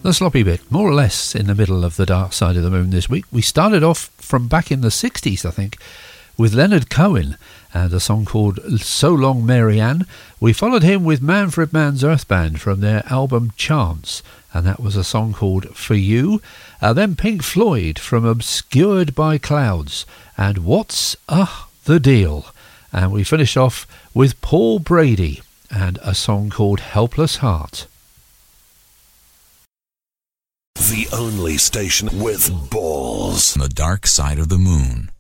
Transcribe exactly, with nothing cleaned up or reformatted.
the sloppy bit, more or less in the middle of the Dark Side of the Moon this week. We started off from back in the sixties, I think, with Leonard Cohen and a song called So Long Marianne. We followed him with Manfred Mann's Earth Band from their album Chance, and that was a song called For You. Uh, then Pink Floyd from Obscured by Clouds and What's uh, the Deal. And we finished off with Paul Brady and a song called Helpless Heart. The only station with balls. The Dark Side of the Moon.